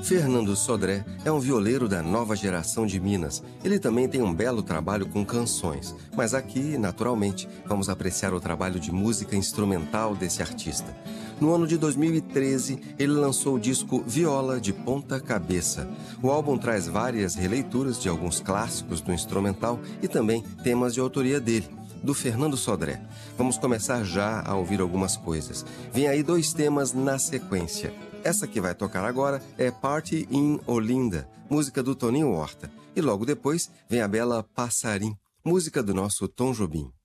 Fernando Sodré é um violeiro da nova geração de Minas. Ele também tem um belo trabalho com canções. Mas aqui, naturalmente, vamos apreciar o trabalho de música instrumental desse artista. No ano de 2013, ele lançou o disco Viola de Ponta Cabeça. O álbum traz várias releituras de alguns clássicos do instrumental e também temas de autoria dele, do Fernando Sodré. Vamos começar já a ouvir algumas coisas. Vem aí 2 temas na sequência. Essa que vai tocar agora é Party in Olinda, música do Toninho Horta. E logo depois vem a bela Passarim, música do nosso Tom Jobim.